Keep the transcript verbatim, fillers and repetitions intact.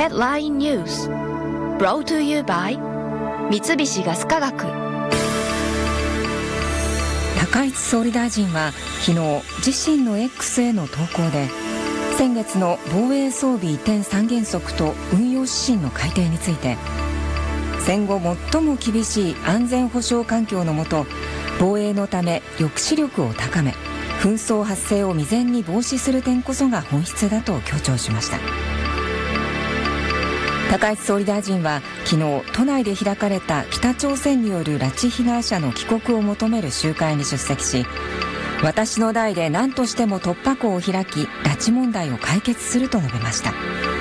Headline News Brought to you by 三菱ガス化学。 高市総理大臣は昨日自身の X への投稿で、先月の防衛装備移転三原則と運用指針の改定について、戦後最も厳しい安全保障環境の下、防衛のため抑止力を高め、紛争発生を未然に防止する点こそが本質だと強調しました。高市総理大臣は昨日都内で開かれた北朝鮮による拉致被害者の帰国を求める集会に出席し、私の代で何としても突破口を開き拉致問題を解決すると述べました。